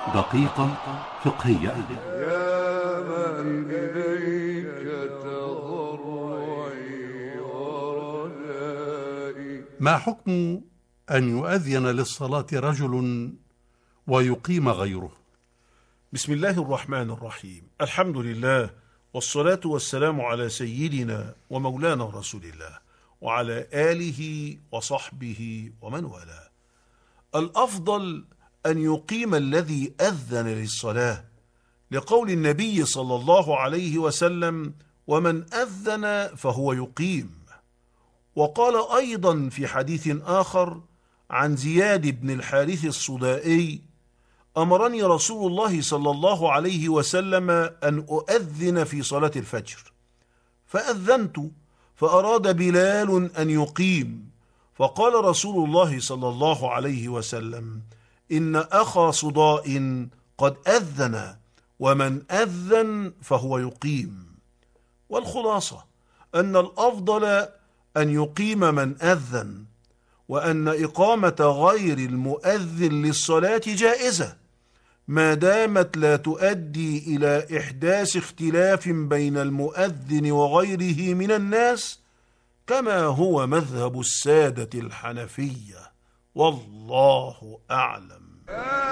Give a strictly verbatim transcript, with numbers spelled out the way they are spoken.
دقيقة فقهية. يا من إليك تضرعي ورجائي. ما حكم أن يؤذن للصلاة رجل ويقيم غيره؟ بسم الله الرحمن الرحيم. الحمد لله، والصلاة والسلام على سيدنا ومولانا رسول الله وعلى آله وصحبه ومن والاه. الأفضل أن يقيم الذي أذن للصلاة، لقول النبي صلى الله عليه وسلم: ومن أذن فهو يقيم. وقال أيضا في حديث آخر عن زياد بن الحارث الصدائي: أمرني رسول الله صلى الله عليه وسلم أن أؤذن في صلاة الفجر، فأذنت، فأراد بلال أن يقيم، فقال رسول الله صلى الله عليه وسلم: إن أخا صداء قد أذن، ومن أذن فهو يقيم. والخلاصة أن الأفضل أن يقيم من أذن، وأن إقامة غير المؤذن للصلاة جائزة ما دامت لا تؤدي إلى إحداث اختلاف بين المؤذن وغيره من الناس، كما هو مذهب السادة الحنفية، والله أعلم.